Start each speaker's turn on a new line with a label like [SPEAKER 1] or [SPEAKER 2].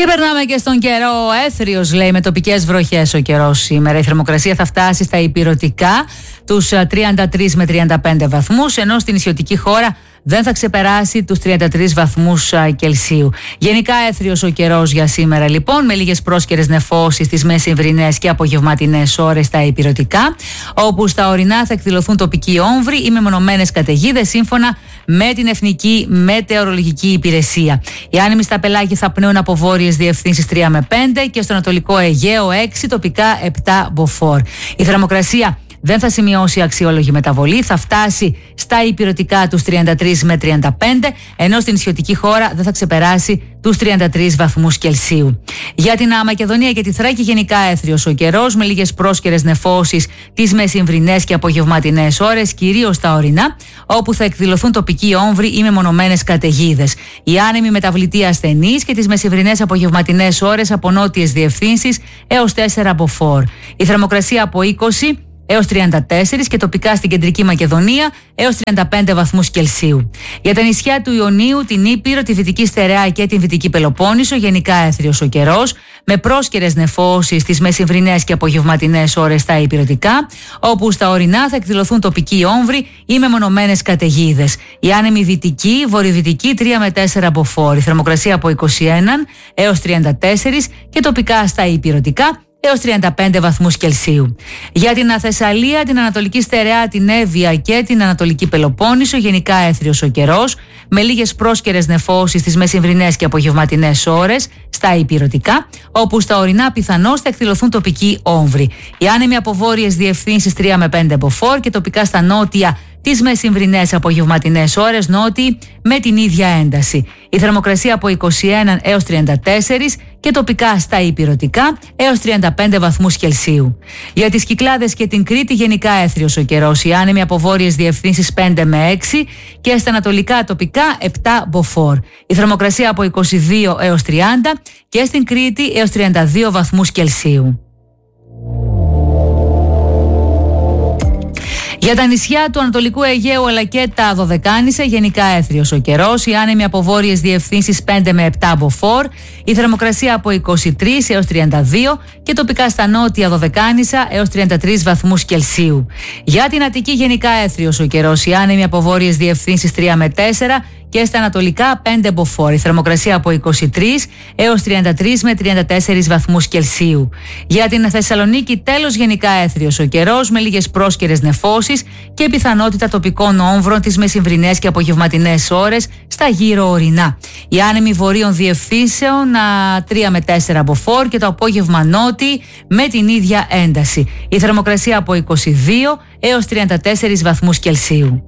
[SPEAKER 1] περνάμε και στον καιρό. Έθριος, λέει, με τοπικές βροχές ο καιρός σήμερα. Η θερμοκρασία θα φτάσει στα ηπειρωτικά τους 33 με 35 βαθμούς, ενώ στην νησιωτική χώρα δεν θα ξεπεράσει τους 33 βαθμούς Κελσίου. Γενικά έθριος ο καιρός για σήμερα, λοιπόν, με λίγες πρόσκαιρες νεφώσεις στις μεσημβρινές και απογευματινές ώρες στα ηπειρωτικά, όπου στα ορεινά θα εκδηλωθούν τοπικοί όμβροι ή μεμονωμένες καταιγίδες σύμφωνα με την Εθνική Μετεωρολογική Υπηρεσία. Οι άνεμοι στα πελάγη θα πνέουν από βόρειες διευθύνσεις 3 με 5 και στο Ανατολικό Αιγαίο 6, τοπικά 7 μποφόρ. Η θερμοκρασία δεν θα σημειώσει αξιόλογη μεταβολή, θα φτάσει στα ηπειρωτικά τους 33 με 35, ενώ στην νησιωτική χώρα δεν θα ξεπεράσει τους 33 βαθμούς Κελσίου. Για την Μακεδονία και τη Θράκη γενικά έθριος ο καιρός, με λίγες πρόσκαιρες νεφώσεις τις μεσημβρινές και απογευματινές ώρες, κυρίως στα ορεινά, όπου θα εκδηλωθούν τοπικοί όμβροι ή μεμονωμένες καταιγίδες. Οι άνεμοι μεταβλητοί ασθενείς και τις μεσημβρινές απογευματινές ώρες από νότιες διευθύνσεις έως 4 μποφόρ. Η θερμοκρασία από 20 έως 34 και τοπικά στην Κεντρική Μακεδονία έως 35 βαθμούς Κελσίου. Για τα νησιά του Ιωνίου, την Ήπειρο, τη Δυτική Στερεά και την Δυτική Πελοπόννησο, γενικά έθριος ο καιρός, με πρόσκαιρες νεφώσεις στις μεσημβρινές και απογευματινές ώρες στα ηπειρωτικά, όπου στα ορεινά θα εκδηλωθούν τοπικοί όμβροι ή μεμονωμένες καταιγίδες. Οι άνεμοι δυτικοί, βορειοδυτικοί 3 με 4 μποφόρ. Η θερμοκρασία από 21 έως 34 και τοπικά στα ηπειρωτικά έως 35 βαθμούς Κελσίου. Για την Θεσσαλία, την Ανατολική Στερεά, την Εύβοια και την Ανατολική Πελοπόννησο, γενικά έθριος ο καιρός, με λίγες πρόσκαιρες νεφώσεις στις μεσημβρινές και απογευματινές ώρες στα ηπειρωτικά, όπου στα ορεινά πιθανώς θα εκδηλωθούν τοπικοί όμβροι. Οι άνεμοι από βόρειες διευθύνσεις 3 με 5 μποφόρ και τοπικά στα νότια τις μεσημβρινές απογευματινές ώρες νότιοι με την ίδια ένταση. Η θερμοκρασία από 21 έως 34 και τοπικά στα ηπειρωτικά έως 35 βαθμούς Κελσίου. Για τις Κυκλάδες και την Κρήτη γενικά έθριος ο καιρός. Οι άνεμοι από βόρειες διευθύνσεις 5 με 6 και στα ανατολικά τοπικά 7 μποφόρ. Η θερμοκρασία από 22 έως 30 και στην Κρήτη έως 32 βαθμούς Κελσίου. Για τα νησιά του Ανατολικού Αιγαίου αλλά και τα Δωδεκάνησα, γενικά έθριος ο καιρός. Οι άνεμοι από βόρειες διευθύνσεις 5 με 7 μποφόρ. Η θερμοκρασία από 23 έως 32 και τοπικά στα νότια Δωδεκάνησα έως 33 βαθμούς Κελσίου. Για την Αττική γενικά έθριος ο καιρός. Οι άνεμοι από βόρειες διευθύνσεις 3 με 4 και στα ανατολικά 5 μποφόρ. Η θερμοκρασία από 23 έως 33 με 34 βαθμούς Κελσίου. Για την Θεσσαλονίκη τέλος γενικά έθριος ο καιρός, με λίγες πρόσκαιρες νεφώσεις και πιθανότητα τοπικών όμβρων τις μεσημβρινές και απογευματινές ώρες στα γύρω ορεινά. Οι άνεμοι βορείων διευθύνσεων 3 με 4 μποφόρ και το απόγευμα νότιοι με την ίδια ένταση. Η θερμοκρασία από 22 έως 34 βαθμούς Κελσίου.